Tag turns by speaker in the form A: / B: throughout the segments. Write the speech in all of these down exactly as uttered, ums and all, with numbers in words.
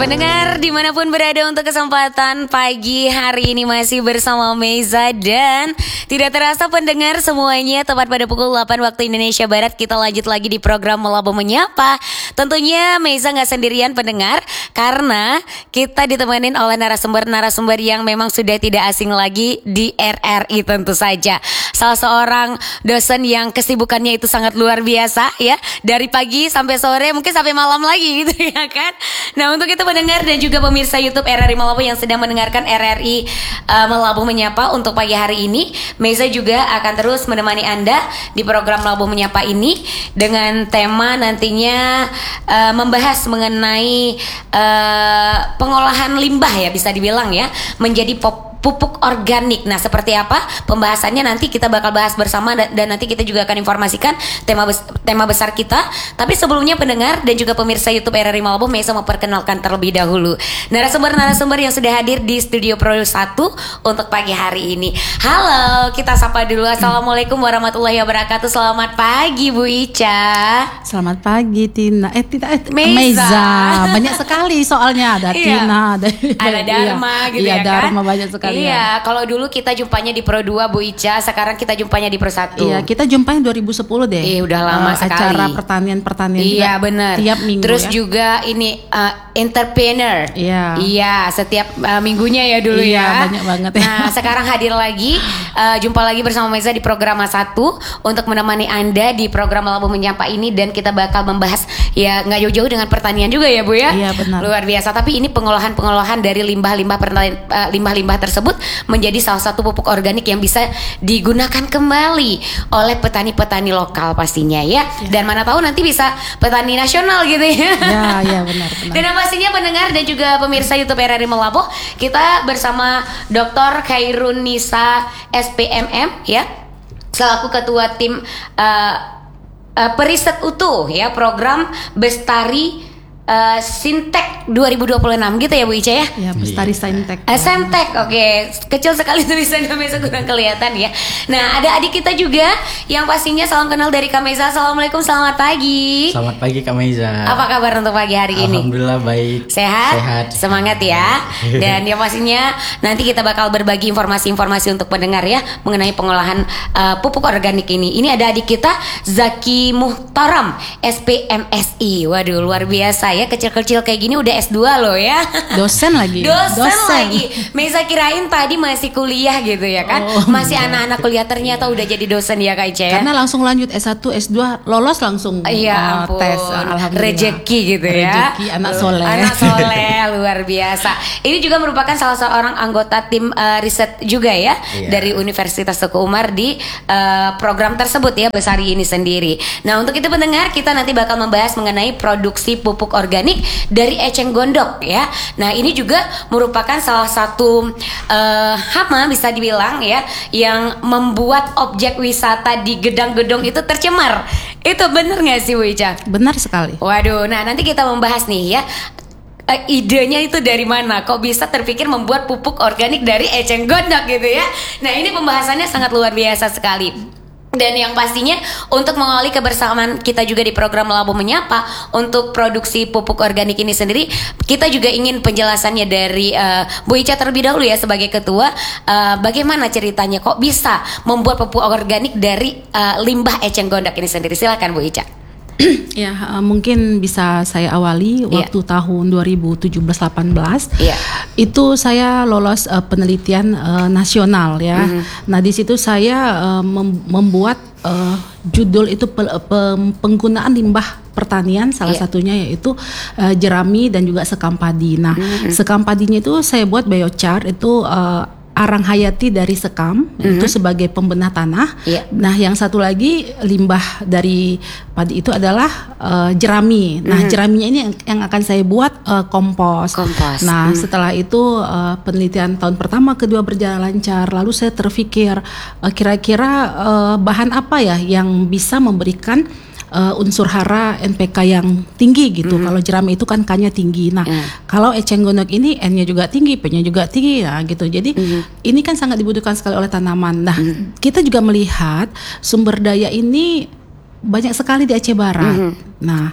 A: Pendengar dimanapun berada untuk kesempatan pagi hari ini masih bersama Meza. Dan tidak terasa pendengar semuanya, tepat pada pukul delapan waktu Indonesia Barat kita lanjut lagi di program Melabo Menyapa. Tentunya Meza gak sendirian pendengar, karena kita ditemenin oleh narasumber-narasumber yang memang sudah tidak asing lagi di R R I tentu saja. Salah seorang dosen yang kesibukannya itu sangat luar biasa ya, dari pagi sampai sore, mungkin sampai malam lagi gitu ya kan. Nah, untuk itu pendengar dan juga pemirsa YouTube R R I Melabo yang sedang mendengarkan R R I uh, Melabo Menyapa untuk pagi hari ini, Meza juga akan terus menemani Anda di program Melabo Menyapa ini dengan tema nantinya uh, membahas mengenai uh, pengolahan limbah ya, bisa dibilang ya, menjadi pop pupuk organik. Nah, seperti apa pembahasannya nanti kita bakal bahas bersama, dan, dan nanti kita juga akan informasikan tema bes, tema besar kita. Tapi sebelumnya pendengar dan juga pemirsa YouTube R R I Melabo, Meza memperkenalkan terlebih dahulu narasumber-narasumber yang sudah hadir di studio Pro satu untuk pagi hari ini. Halo, kita sapa dulu. Assalamualaikum warahmatullahi wabarakatuh. Selamat pagi Bu Ica.
B: Selamat pagi Tina. Eh Tina, eh,
A: Meza.
B: Meza. Banyak sekali soalnya, ada
A: Iya.
B: Tina, ada,
A: ada Dharma
B: iya,
A: gitu
B: iya,
A: ya
B: Dharma
A: kan.
B: banyak sekali.
A: Iya, kalau dulu kita jumpanya di Pro dua Bu Ica, sekarang kita jumpanya di Pro satu.
B: Iya, kita jumpanya dua ribu sepuluh deh.
A: Iya, udah lama
B: uh,
A: sekali.
B: Acara pertanian-pertanian
A: Iya,
B: juga
A: benar.
B: tiap minggu.
A: Terus
B: ya.
A: juga ini uh, entrepreneur.
B: Iya.
A: Iya, setiap uh, minggunya ya dulu
B: Iya,
A: ya.
B: banyak banget ya.
A: Nah, sekarang hadir lagi, uh, jumpa lagi bersama Meza di program satu untuk menemani Anda di program Melabo Menyapa ini, dan kita bakal membahas ya nggak jauh-jauh dengan pertanian juga ya Bu ya.
B: Iya, benar.
A: Luar biasa. Tapi ini pengolahan-pengolahan dari limbah-limbah pertanian, uh, limbah-limbah tersebut menjadi salah satu pupuk organik yang bisa digunakan kembali oleh petani-petani lokal pastinya ya. Ya. Dan mana tahu nanti bisa petani nasional gitu ya.
B: Ya, ya benar, benar.
A: Dan yang pastinya pendengar dan juga pemirsa YouTube R R I Melabo, kita bersama Doktor Khairun Nisa S P M M ya, selaku ketua tim uh, uh, periset utuh ya program Bestari Uh, Sintek dua ribu dua puluh enam gitu ya Bu Ica ya?
B: Ya, Bestari Saintek.
A: Uh, Saintek, oke, okay. Kecil sekali tulisannya Meza, kurang kelihatan ya. Nah, ada adik kita juga yang pastinya salam kenal dari Kak Meza. Assalamualaikum, selamat pagi.
C: Selamat pagi Kak Meza.
A: Apa kabar untuk pagi hari ini?
C: Alhamdulillah baik.
A: Sehat?
C: Sehat.
A: Semangat ya. Dan yang pastinya nanti kita bakal berbagi informasi-informasi untuk pendengar ya mengenai pengolahan uh, pupuk organik ini. Ini ada adik kita Zaki Muhtaram S P M S I. Waduh, luar biasa ya, kecil-kecil kayak gini udah S dua loh ya.
B: Dosen lagi.
A: Dosen,
B: Dosen.
A: lagi. Meza kirain tadi masih kuliah gitu ya kan.
B: Oh,
A: masih anak-anak kuliah, ternyata udah jadi dosen ya Kak Ica ya.
B: Karena langsung lanjut S satu, S dua, lolos langsung
A: Iya,
B: uh,
A: ampun.
B: tes. Alhamdulillah.
A: Rezeki gitu ya.
B: Rezeki anak soleh.
A: Anak soleh luar biasa. Ini juga merupakan salah seorang anggota tim uh, riset juga ya,
C: iya,
A: dari Universitas Teguh Umar di uh, program tersebut ya, Bestari ini sendiri. Nah, untuk itu pendengar, kita nanti bakal membahas mengenai produksi pupuk organik dari eceng gondok ya. Nah, ini juga merupakan salah satu uh, hama bisa dibilang ya, yang membuat objek wisata di Gedang-Gedong itu tercemar. Itu bener gak sih Bu Ica?
B: Benar sekali.
A: Waduh, nah nanti kita membahas nih ya, uh, idenya itu dari mana? Kok bisa terpikir membuat pupuk organik dari eceng gondok gitu ya? Nah, ini pembahasannya sangat luar biasa sekali. Dan yang pastinya untuk mengawali kebersamaan kita juga di program Melabo Menyapa untuk produksi pupuk organik ini sendiri, kita juga ingin penjelasannya dari uh, Bu Ica terlebih dahulu ya sebagai ketua. Uh, bagaimana ceritanya kok bisa membuat pupuk organik dari uh, limbah eceng gondok ini sendiri? Silakan Bu Ica.
B: Ya, uh, mungkin bisa saya awali waktu yeah. tahun dua ribu tujuh belas delapan belas.
A: Yeah.
B: Itu saya lolos uh, penelitian uh, nasional ya. Mm-hmm. Nah, di situ saya uh, mem- membuat uh, judul itu pe- pe- penggunaan limbah pertanian, salah yeah. satunya yaitu uh, jerami dan juga sekam padi. Nah, mm-hmm. sekam padinya itu saya buat biochar itu uh, arang hayati dari sekam, mm-hmm. itu sebagai pembenah tanah. Yeah. Nah, yang satu lagi limbah dari padi itu adalah uh, jerami. Nah, mm-hmm. jeraminya ini yang, yang akan saya buat uh, kompos.
A: Kompos.
B: Nah,
A: mm.
B: setelah itu uh, penelitian tahun pertama, kedua berjalan lancar. Lalu saya terpikir uh, kira-kira uh, bahan apa ya yang bisa memberikan Uh, unsur hara N P K yang tinggi gitu. Mm-hmm. Kalau jerami itu kan K-nya tinggi. Nah, mm. kalau eceng gondok ini N-nya juga tinggi, P-nya juga tinggi, nah gitu. Jadi mm-hmm. ini kan sangat dibutuhkan sekali oleh tanaman. Nah, mm-hmm. kita juga melihat sumber daya ini banyak sekali di Aceh Barat. Mm-hmm. Nah,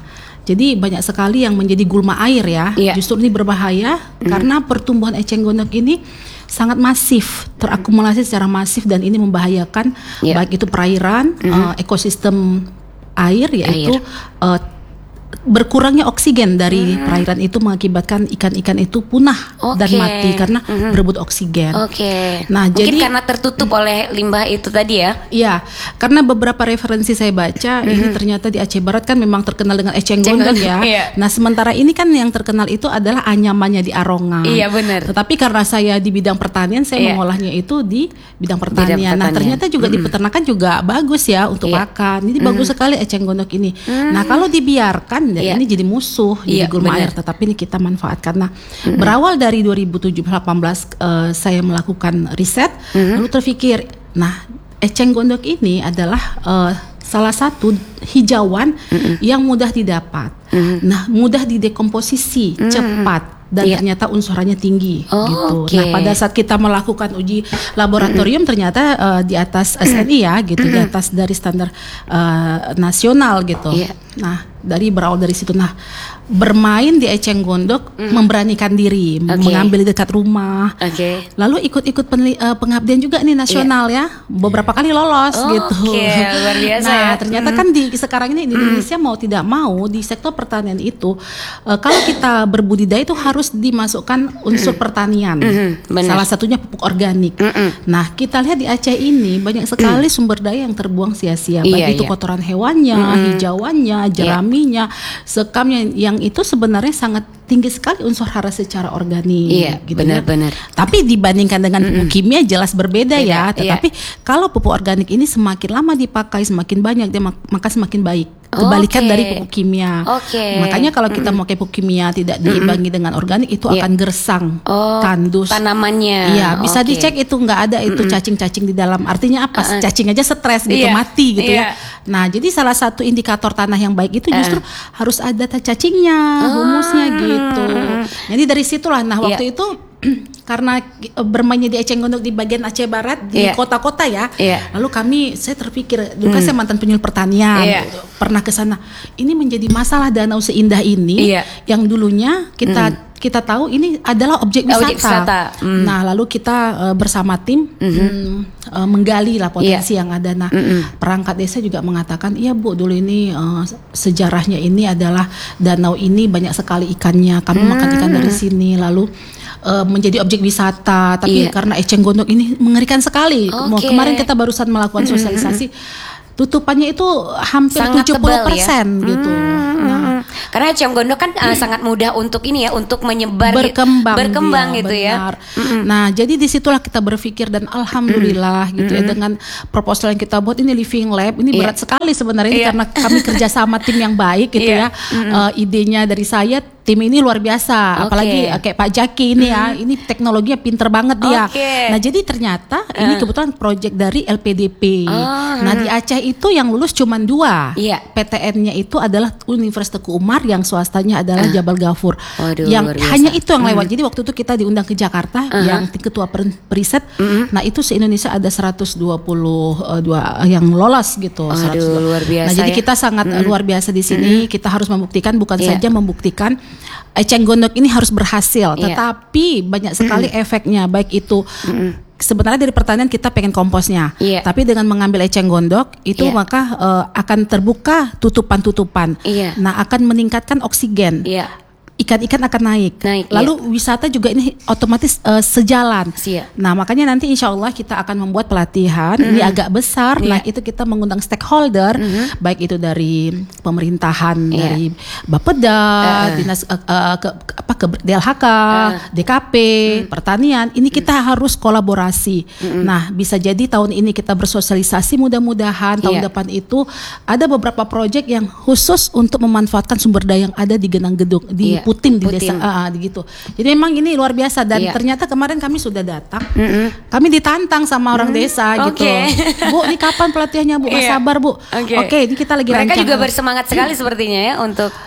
B: Jadi banyak sekali yang menjadi gulma air ya.
A: Iya.
B: Justru ini berbahaya mm. karena pertumbuhan eceng gondok ini sangat masif, terakumulasi secara masif dan ini membahayakan yeah. baik itu perairan, mm-hmm. uh, ekosistem air yaitu air. Uh, berkurangnya oksigen dari hmm. perairan itu mengakibatkan ikan-ikan itu punah okay. dan mati karena hmm. berebut oksigen.
A: Oke. Okay.
B: Nah,
A: mungkin
B: jadi
A: karena tertutup hmm. oleh limbah itu tadi ya?
B: Iya, karena beberapa referensi saya baca hmm. ini ternyata di Aceh Barat kan memang terkenal dengan eceng gondok ya. Iya. Nah, sementara ini kan yang terkenal itu adalah anyamannya di Arongan.
A: Iya benar.
B: Tetapi karena saya di bidang pertanian, saya iya. mengolahnya itu di bidang pertanian. Bidang pertanian. Nah, ternyata juga hmm. di peternakan juga bagus ya untuk iya. makan. Jadi hmm. bagus sekali eceng gondok ini. Hmm. Nah, kalau dibiarkan ya, ini jadi musuh, iya, jadi gulma air, tetapi ini kita manfaatkan. Nah, mm-hmm. berawal dari dua ribu tujuh belas delapan belas uh, saya melakukan riset, mm-hmm. lalu terpikir, nah eceng gondok ini adalah uh, salah satu hijauan mm-hmm. yang mudah didapat, mm-hmm. nah mudah didekomposisi, mm-hmm. cepat. Dan yeah. ternyata unsurannya tinggi oh, gitu. Okay. Nah, pada saat kita melakukan uji laboratorium mm-hmm. ternyata uh, di atas S N I ya gitu, mm-hmm. di atas dari standar uh, nasional gitu. Yeah. Nah, dari berawal dari situ. Nah, bermain di eceng gondok, mm-hmm. memberanikan diri, okay. mengambil di dekat rumah. Okay. Lalu ikut-ikut penli- uh, pengabdian juga nih nasional yeah. ya. Beberapa kali lolos oh, gitu.
A: Okay. Luar biasa.
B: Nah,
A: ya.
B: ternyata mm-hmm. kan di sekarang ini di Indonesia mm-hmm. mau tidak mau di sektor pertanian itu uh, kalau kita berbudidaya itu harus harus dimasukkan unsur mm-hmm. pertanian, mm-hmm. salah satunya pupuk organik. Mm-hmm. Nah, kita lihat di Aceh ini banyak sekali mm. sumber daya yang terbuang sia-sia, baik iya, itu iya. kotoran hewannya, mm-hmm. hijauannya, jeraminya, yeah. sekamnya, yang itu sebenarnya sangat tinggi sekali unsur hara secara organik.
A: Iya,
B: gitu
A: benar-benar.
B: Ya. Tapi dibandingkan dengan mm-hmm. pupuk kimia jelas berbeda Beda, ya. Tetapi iya. kalau pupuk organik ini semakin lama dipakai, semakin banyak dia maka semakin baik. Kebalikan okay. dari pupuk kimia.
A: Okay.
B: Makanya kalau kita mm-hmm. pakai pupuk kimia tidak diimbangi mm-hmm. dengan organik itu yeah. akan gersang,
A: oh,
B: tandus.
A: Tanamannya.
B: Iya, bisa
A: okay.
B: dicek itu nggak ada itu mm-hmm. cacing-cacing di dalam. Artinya apa? Uh-uh. Cacing aja stres gitu, yeah. mati gitu yeah. ya. Nah, jadi salah satu indikator tanah yang baik itu justru uh. harus ada cacingnya, oh. humusnya gitu. Jadi dari situlah. Nah, waktu yeah. itu karena bermainnya di eceng gondok di bagian Aceh Barat di yeah. kota-kota ya, yeah. lalu kami saya terpikir, dulu kan mm. saya mantan penyuluh pertanian, yeah. pernah ke sana. Ini menjadi masalah danau seindah ini yeah. yang dulunya kita mm. kita tahu ini adalah objek wisata. Objek wisata. Mm. Nah, lalu kita uh, bersama tim mm-hmm. mm, uh, menggali lah potensi yeah. yang ada. Nah, mm-hmm. perangkat desa juga mengatakan, iya Bu, dulu ini uh, sejarahnya ini adalah danau ini banyak sekali ikannya. Kami mm. makan ikan dari sini. Lalu uh, menjadi objek wisata. Tapi yeah. karena eceng gondok ini mengerikan sekali. Okay. Kemarin kita barusan melakukan sosialisasi. Mm-hmm. Tutupannya itu hampir sangat tujuh puluh persen ya? Gitu. Hmm, nah,
A: karena eceng gondok kan uh, sangat mudah untuk ini ya, untuk menyebar,
B: berkembang,
A: berkembang
B: dia,
A: gitu
B: benar.
A: ya. Mm-mm.
B: Nah, jadi disitulah kita berpikir dan alhamdulillah mm-hmm. gitu ya, dengan proposal yang kita buat ini Living Lab ini yeah. berat sekali sebenarnya yeah. karena kami kerjasama tim yang baik gitu yeah. ya. Mm-hmm. Uh, idenya dari saya. Tim ini luar biasa, okay. apalagi uh, kayak Pak Jaki ini ya, mm-hmm. ini teknologinya pinter banget dia. Okay. Nah, jadi ternyata uh. ini kebetulan proyek dari L P D P. Oh, nah, di Aceh itu yang lulus cuma dua. Yeah. P T N-nya itu adalah Universitas Teguh Umar, yang swastanya adalah uh. Jabal Ghafur. Waduh, yang hanya itu yang lewat. Mm. Jadi waktu itu kita diundang ke Jakarta, uh-huh. yang ketua periset. Mm-hmm. Nah, itu se-Indonesia ada seratus dua puluh dua yang lolos gitu.
A: Aduh, luar biasa.
B: Nah, jadi
A: ya?
B: kita sangat mm-hmm. luar biasa di sini. Mm-hmm. Kita harus membuktikan, bukan yeah. saja membuktikan eceng gondok ini harus berhasil, yeah. tetapi banyak sekali mm-hmm. efeknya, baik itu mm-hmm. sebenarnya dari pertanian kita pengen komposnya, yeah. tapi dengan mengambil eceng gondok itu yeah. maka uh, akan terbuka tutupan-tutupan, yeah. nah akan meningkatkan oksigen. Yeah. Ikan-ikan akan naik, naik lalu iya. wisata juga ini otomatis uh, sejalan. Siap. Nah, makanya nanti insya Allah kita akan membuat pelatihan mm-hmm. ini agak besar. Yeah. Nah, itu kita mengundang stakeholder, mm-hmm. baik itu dari pemerintahan, yeah. dari Bapeda, uh. dinas uh, uh, ke, apa ke D L H K, uh. D K P, mm. pertanian. Ini kita mm. harus kolaborasi. Mm-hmm. Nah, bisa jadi tahun ini kita bersosialisasi. Mudah-mudahan tahun yeah. depan itu ada beberapa proyek yang khusus untuk memanfaatkan sumber daya yang ada di Genang Gedung di yeah. Putim di Putim. Desa uh, gitu. Jadi memang ini luar biasa dan iya. ternyata kemarin kami sudah datang. Mm-hmm. Kami ditantang sama orang mm-hmm. desa gitu. Okay. Bu, ini kapan pelatihannya Bu? Iya. Sabar Bu. Oke, okay. okay, ini kita lagi
A: Mereka
B: rancang.
A: juga bersemangat sekali sepertinya ya untuk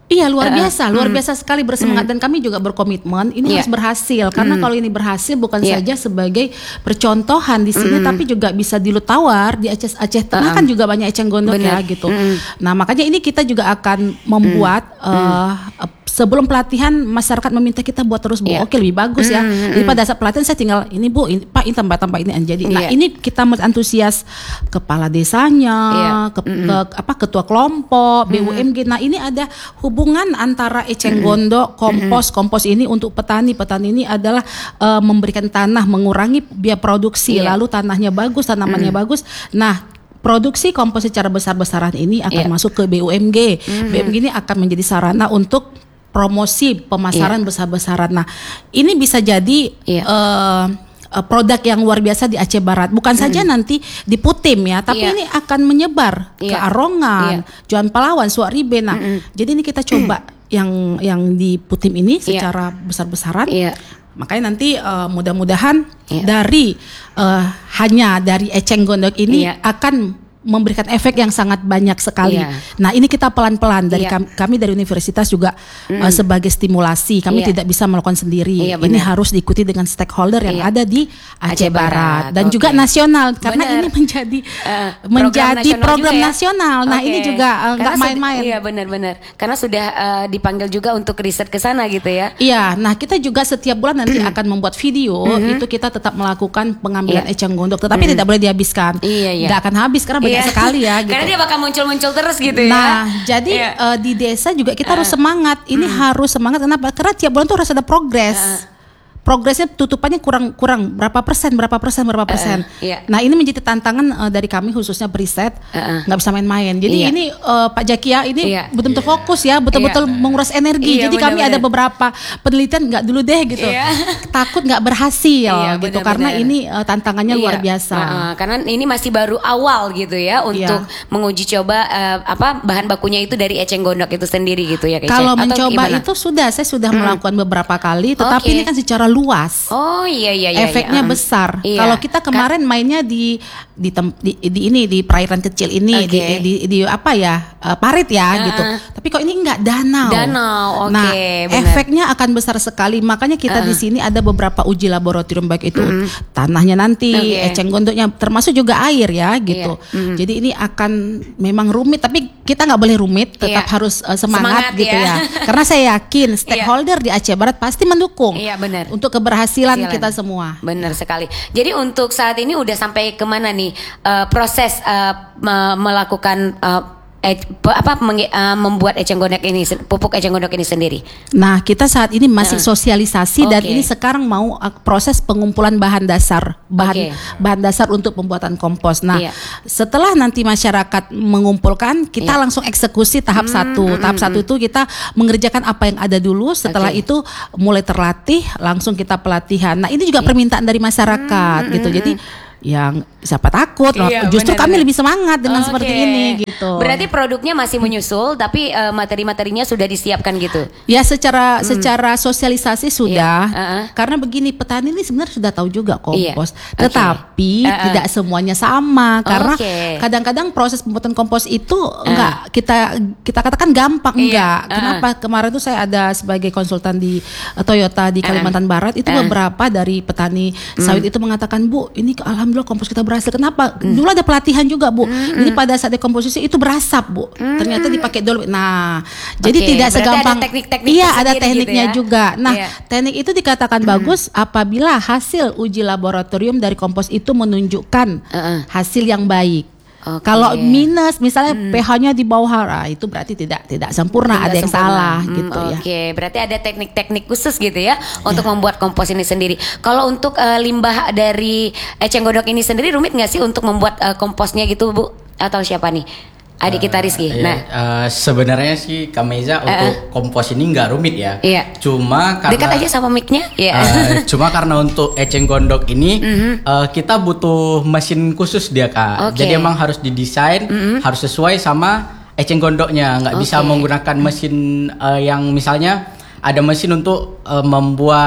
B: Iya luar biasa, luar
A: mm.
B: biasa sekali bersemangat mm. dan kami juga berkomitmen ini
A: yeah.
B: harus berhasil karena mm. kalau ini berhasil bukan
A: yeah.
B: saja sebagai percontohan di sini mm. tapi juga bisa di Lutawar, di Aceh Aceh Tengah uh-uh. kan juga banyak eceng gondok ya gitu. Mm. Nah makanya ini kita juga akan membuat mm. uh, sebelum pelatihan masyarakat meminta kita buat terus Bu, yeah. oke lebih bagus ya.
A: Mm-hmm.
B: Jadi pada saat pelatihan saya tinggal ini Bu, ini, Pak ini tambah-tambah ini jadi. Nah
A: yeah.
B: ini kita antusias kepala desanya, yeah. ke, mm-hmm. ke apa ketua kelompok, B U M G. Mm-hmm. Nah ini ada hubungan antara eceng mm-hmm. gondok, kompos, mm-hmm. kompos ini untuk petani. Petani ini adalah uh, memberikan tanah, mengurangi biaya produksi, yeah. lalu tanahnya bagus, tanamannya mm-hmm. bagus. Nah produksi kompos secara besar-besaran ini akan yeah. masuk ke B U M G. Mm-hmm. B U M G ini akan menjadi sarana untuk promosi pemasaran yeah. besar-besaran. Nah, ini bisa jadi yeah. uh, uh, produk yang luar biasa di Aceh Barat. Bukan mm. saja nanti di Putim ya, tapi yeah. ini akan menyebar yeah. ke Arongan, yeah. Juan Palawan, Suaribe. Nah, mm-hmm. jadi ini kita coba mm. yang yang di Putim ini secara yeah. besar-besaran. Yeah. Makanya nanti uh, mudah-mudahan yeah. dari uh, hanya dari eceng gondok ini yeah. akan memberikan efek yang sangat banyak sekali. Yeah. Nah ini kita pelan-pelan dari yeah. kami, kami dari universitas juga mm. uh, sebagai stimulasi. Kami yeah. tidak bisa melakukan sendiri. Yeah, ini harus diikuti dengan stakeholder yang yeah. ada di Aceh, Aceh Barat, Barat dan okay. juga nasional karena bener. Ini menjadi uh, menjadi program nasional, program ya? nasional. Nah okay. ini juga nggak uh, main-main.
A: Iya benar-benar. Karena sudah uh, dipanggil juga untuk riset ke sana gitu ya.
B: Iya. Nah kita juga setiap bulan nanti akan membuat video. Mm-hmm. Itu kita tetap melakukan pengambilan yeah. eceng gondok, tetapi mm-hmm. tidak boleh dihabiskan. Iya, iya. Nggak akan habis karena yeah. sekali ya gitu.
A: Karena dia bakal muncul-muncul terus gitu
B: nah,
A: ya.
B: Nah, jadi yeah. uh, di desa juga kita uh. harus semangat. Ini mm. harus semangat kenapa? Karena tiap bulan tuh harus ada progres. Uh. Progresnya tutupannya kurang kurang berapa persen berapa persen berapa persen. Uh, yeah. Nah ini menjadi tantangan uh, dari kami khususnya periset nggak uh-uh. bisa main-main. Jadi yeah. ini uh, Pak Jakia ini yeah. betul-betul yeah. fokus ya, betul-betul yeah. menguras energi. Yeah, Jadi bener, kami bener. ada beberapa penelitian nggak dulu deh gitu, yeah. takut nggak berhasil yeah, gitu bener, karena bener. ini uh, tantangannya yeah. luar biasa. Uh-uh.
A: Karena ini masih baru awal gitu ya untuk yeah. menguji coba uh, apa bahan bakunya itu dari eceng gondok itu sendiri gitu ya.
B: Kalau mencoba gimana? Itu sudah saya sudah hmm. melakukan beberapa kali, tetapi okay. ini kan secara luas.
A: Oh iya iya iya.
B: Efeknya iya. besar. Iya. Kalau kita kemarin mainnya di di, tem, di di ini di perairan kecil ini okay. di, di di apa ya? Uh, parit ya uh. gitu. Tapi kok ini enggak danau.
A: Danau. Oke, okay,
B: nah, efeknya akan besar sekali. Makanya kita uh. di sini ada beberapa uji laboratorium baik itu mm. tanahnya nanti, okay. eceng gondoknya termasuk juga air ya gitu. Yeah. Mm. Jadi ini akan memang rumit tapi kita nggak boleh rumit, tetap yeah. harus uh, semangat, semangat gitu ya. ya. Karena saya yakin stakeholder yeah. di Aceh Barat pasti mendukung. Iya yeah, benar. Untuk keberhasilan Hasilan kita semua.
A: Benar sekali. Jadi untuk saat ini udah sampai kemana nih uh, proses uh, me- melakukan uh, E, apa meng, uh, membuat eceng gondok ini, pupuk eceng gondok ini sendiri?
B: Nah, kita saat ini masih
A: uh.
B: sosialisasi okay. dan ini sekarang mau uh, proses pengumpulan bahan dasar, bahan okay. bahan dasar untuk pembuatan kompos. Nah, yeah. setelah nanti masyarakat mengumpulkan, kita yeah. langsung eksekusi tahap mm, satu. Mm, tahap mm, satu itu kita mengerjakan apa yang ada dulu. Setelah okay. itu mulai terlatih, langsung kita pelatihan. Nah, ini juga yeah. permintaan dari masyarakat mm, gitu. Mm, Jadi yang siapa takut iya, justru bener, kami bener. lebih semangat dengan okay. seperti ini gitu.
A: Berarti produknya masih menyusul tapi uh, materi-materinya sudah disiapkan gitu.
B: Ya secara hmm. secara sosialisasi sudah. Iya. Uh-uh. Karena begini petani ini sebenarnya sudah tahu juga kompos. Iya. Tetapi okay. uh-uh. tidak semuanya sama karena okay. kadang-kadang proses pembuatan kompos itu uh. enggak kita kita katakan gampang iya. enggak. Uh-uh. Kenapa? Kemarin tuh saya ada sebagai konsultan di uh, Toyota di Kalimantan uh-uh. Barat itu uh-uh. beberapa dari petani sawit uh-uh. itu mengatakan, "Bu, ini alhamdulillah Alhamdulillah kompos kita berhasil. Kenapa? Mm. Dulu ada pelatihan juga, Bu. Mm-hmm. Ini pada saat dekomposisi itu berasap, Bu. Mm-hmm. Ternyata dipakai dulu. Nah, okay. jadi tidak berarti segampang. Ada teknik-teknik iya, ada tekniknya gitu ya? juga. Nah, yeah. teknik itu dikatakan mm. bagus apabila hasil uji laboratorium dari kompos itu menunjukkan uh-uh. hasil yang baik. Okay. Kalau minus misalnya hmm. pH-nya di bawah hara itu berarti tidak tidak sempurna, tidak ada yang sempurna. salah hmm, gitu ya. Oke, okay. berarti ada teknik-teknik khusus gitu ya untuk yeah. membuat kompos ini sendiri. Kalau untuk uh, limbah dari eceng gondok ini sendiri rumit nggak sih untuk membuat uh, komposnya gitu, Bu? Atau siapa nih? Adik kita Rizky.
C: Uh,
A: nah,
C: uh, sebenarnya sih Kameza uh, untuk kompos ini nggak rumit ya.
A: Iya.
C: Cuma karena
A: dekat aja sama mic-nya. Iya.
C: Uh, cuma karena untuk eceng gondok ini mm-hmm. uh, kita butuh mesin khusus dia Kak. Okay. Jadi emang harus didesain, mm-hmm. harus sesuai sama eceng gondoknya. Nggak okay. bisa menggunakan mesin uh, yang misalnya ada mesin untuk uh, membuat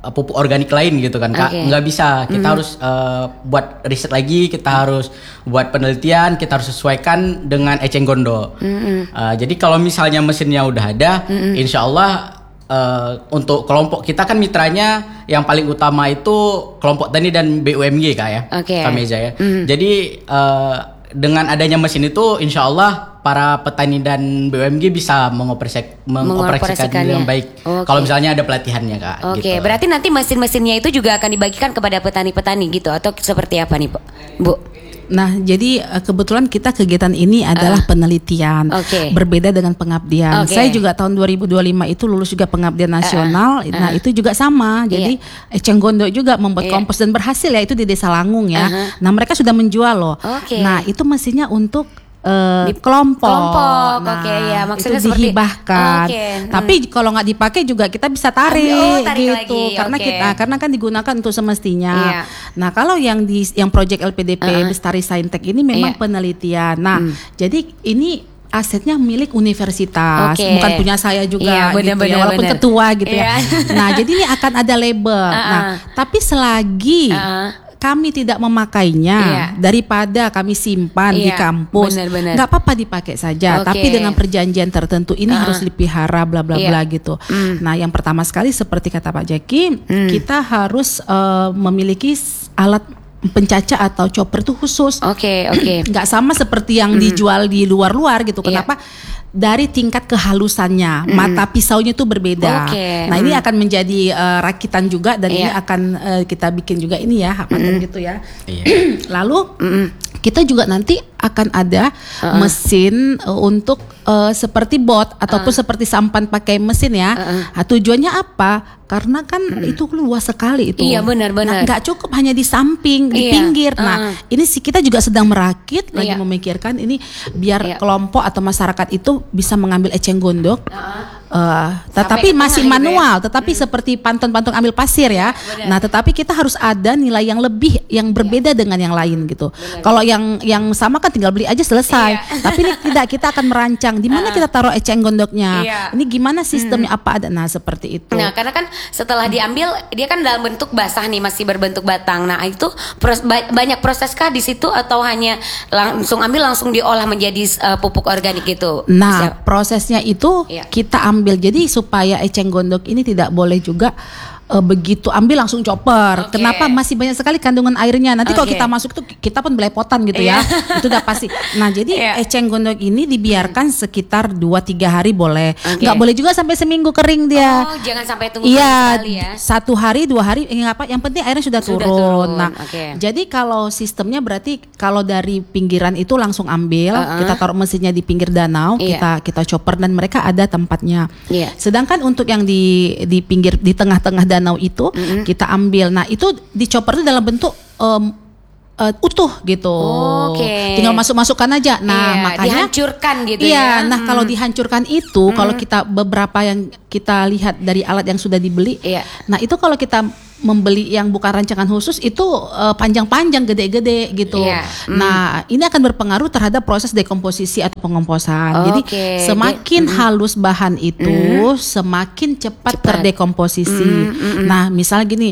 C: pupuk organik lain gitu kan Kak.
A: Okay.
C: Nggak bisa, kita mm-hmm. harus uh, buat riset lagi, kita harus buat penelitian, kita harus sesuaikan dengan eceng gondok. Mm-hmm. Uh, jadi kalau misalnya mesinnya udah ada, mm-hmm. insya Allah uh, untuk kelompok kita kan mitranya yang paling utama itu kelompok tani dan B U M G Kak ya,
A: okay.
C: Kak Meza ya.
A: Mm-hmm.
C: Jadi uh, dengan adanya mesin itu insya Allah para petani dan B U M G bisa mengoperasikan, mengoperasikan dengan baik. Okay. Kalau misalnya ada pelatihannya Kak.
A: Oke, okay.
C: gitu.
A: Berarti nanti mesin-mesinnya itu juga akan dibagikan kepada petani-petani gitu atau seperti apa nih Bu?
B: Nah, jadi kebetulan kita kegiatan ini adalah uh, penelitian, okay. berbeda dengan pengabdian. Okay. Saya juga tahun dua ribu dua puluh lima itu lulus juga pengabdian nasional. Uh, uh, nah, itu juga sama. Jadi yeah. eceng gondok juga membuat yeah. kompos dan berhasil ya, itu di Desa Langung ya. Uh-huh. Nah, mereka sudah menjual loh. Okay. Nah, itu mesinnya untuk Uh, di kelompok,
A: kelompok.
B: Nah,
A: okay, ya. Maksudnya
B: itu dihibahkan.
A: Okay. Hmm.
B: Tapi kalau nggak dipakai juga kita bisa tarik,
A: oh, tarik
B: gitu,
A: lagi.
B: karena
A: okay.
B: kita karena kan digunakan untuk semestinya.
A: Yeah.
B: Nah, kalau yang di yang proyek L P D P uh-huh. Bestari Saintek ini memang yeah. penelitian. Nah, hmm. jadi ini asetnya milik universitas,
A: okay.
B: bukan punya saya juga,
A: yeah, bener,
B: gitu
A: bener,
B: ya, walaupun
A: bener.
B: ketua gitu
A: yeah.
B: ya. Nah, jadi ini akan ada label. Uh-uh. Nah, tapi selagi uh-uh. kami tidak memakainya, iya. daripada kami simpan iya. di kampus, nggak apa-apa dipakai saja. Okay. Tapi dengan perjanjian tertentu ini uh-uh. harus dipelihara, bla bla bla gitu. Mm. Nah, yang pertama sekali seperti kata Pak Jaki, mm. kita harus uh, memiliki alat pencaca atau chopper itu khusus.
A: Oke, okay, oke. Okay.
B: Nggak sama seperti yang mm. dijual di luar-luar gitu. Kenapa? Yeah. Dari tingkat kehalusannya, mm. mata pisaunya itu berbeda. Okay. Nah, mm. ini akan menjadi uh, rakitan juga dan yeah. ini akan uh, kita bikin juga ini ya, paten mm. gitu ya. Yeah. Lalu mm. kita juga nanti akan ada uh-uh. mesin uh, untuk uh, seperti bot ataupun uh. seperti sampan pakai mesin ya. Uh-uh. Nah, tujuannya apa? Karena kan uh-uh. itu luas sekali itu.
A: Iya benar-benar.
B: Nah, nggak cukup hanya di samping, di
A: iya.
B: pinggir. Nah, uh-uh. ini sih kita juga sedang merakit, lagi
A: iya.
B: memikirkan ini biar iya. kelompok atau masyarakat itu bisa mengambil eceng gondok. Uh-uh. Uh, tetapi masih manual, gitu ya? Tetapi hmm. seperti pantun-pantun ambil pasir ya. Bener. Nah, tetapi kita harus ada nilai yang lebih, yang berbeda ya. Dengan yang lain gitu. Kalau yang yang sama kan tinggal beli aja selesai. Iya. Tapi ini tidak, kita akan merancang di mana uh. kita taruh eceng gondoknya. Iya. Ini gimana sistemnya, hmm. apa ada. Nah, seperti itu.
A: Nah, karena kan setelah diambil dia kan dalam bentuk basah nih, masih berbentuk batang. Nah, itu pros, banyak proses kah di situ atau hanya langsung ambil langsung diolah menjadi uh, pupuk organik gitu?
B: Nah, Bisa. prosesnya itu iya. kita ambil. Jadi supaya eceng gondok ini tidak boleh juga uh, begitu ambil langsung chopper. Okay. Kenapa? Masih banyak sekali kandungan airnya. Nanti okay. kalau kita masuk tuh kita pun belepotan gitu yeah. ya. Itu udah pasti. Nah, jadi yeah. eceng gondok ini dibiarkan sekitar dua tiga hari boleh. Okay. Nggak boleh juga sampai seminggu kering dia.
A: Oh, jangan sampai tunggu
B: iya,
A: sekali ya.
B: Satu hari, dua hari eh, apa? Yang penting airnya sudah, sudah turun. turun. Nah, okay. jadi kalau sistemnya berarti kalau dari pinggiran itu langsung ambil, uh-uh. kita taruh mesinnya di pinggir danau, yeah. kita kita chopper dan mereka ada tempatnya. Yeah. Sedangkan untuk yang di di pinggir di tengah-tengah danau itu mm-hmm. kita ambil. Nah, itu di chopper itu dalam bentuk um, uh, utuh gitu. Oh, okay. Tinggal masuk-masukkan aja. Nah, iya, makanya
A: dihancurkan gitu
B: iya,
A: ya.
B: Nah, hmm. kalau dihancurkan itu hmm. kalau kita beberapa yang kita lihat dari alat yang sudah dibeli. Iya. Nah, itu kalau kita membeli yang bukan rancangan khusus itu uh, panjang-panjang, gede-gede gitu. Yeah. Mm. Nah, ini akan berpengaruh terhadap proses dekomposisi atau pengomposan. Oh, Jadi okay. semakin mm. halus bahan itu, mm. semakin cepat, cepat. terdekomposisi. Mm, mm, mm. Nah, misalnya gini,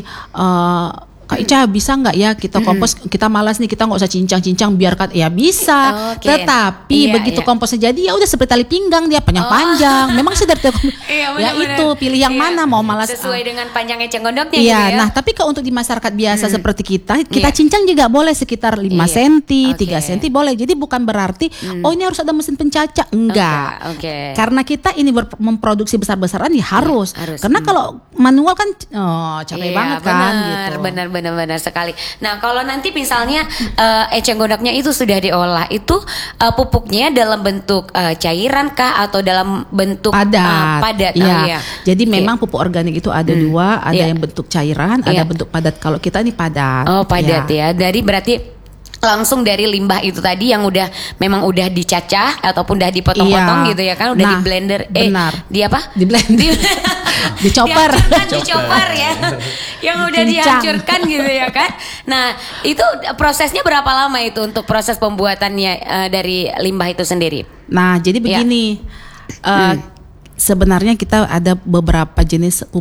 B: uh, Kak Ica bisa nggak ya kita kompos, mm. kita malas nih, kita nggak usah cincang-cincang, biarkan ya bisa. Okay. Tetapi iya, begitu iya. komposnya jadi ya udah seperti tali pinggang dia panjang-panjang. Oh. Memang sih dari iya, ya itu pilih yang iya. mana mau malas
A: sesuai uh. dengan panjang eceng gondoknya.
B: Iya,
A: gitu ya.
B: Nah tapi kalau untuk di masyarakat biasa mm. seperti kita, kita
A: yeah.
B: cincang juga boleh sekitar lima
A: iya.
B: sentimeter,
A: okay.
B: tiga sentimeter boleh. Jadi bukan berarti mm. oh ini harus ada mesin pencaca, enggak.
A: Okay. Okay.
B: Karena kita ini ber- memproduksi besar-besaran ya harus. Yeah, harus. Karena mm. kalau manual kan oh capek yeah, banget
A: bener,
B: kan gitu.
A: Benar benar-benar sekali. Nah, kalau nanti misalnya uh, eceng gondoknya itu sudah diolah, itu uh, pupuknya dalam bentuk uh, cairan kah atau dalam bentuk
B: padat?
A: Uh, padat.
B: Ya.
A: Oh, iya.
B: Jadi okay. memang pupuk organik itu ada hmm. dua, ada yeah. yang bentuk cairan, yeah. ada bentuk padat. Kalau kita ini padat.
A: Oh, padat ya. ya. Dari berarti langsung dari limbah itu tadi yang udah memang udah dicacah ataupun udah dipotong-potong iya. gitu ya kan, udah nah, di blender eh
B: benar.
A: di apa?
B: Di blender. Di chopper.
A: Di chopper ya. Yang udah Cincang. dihancurkan gitu ya kan. Nah, itu prosesnya berapa lama itu untuk proses pembuatannya uh, dari limbah itu sendiri?
B: Nah, jadi begini. Ya. Uh, hmm. Sebenarnya kita ada beberapa jenis pupuk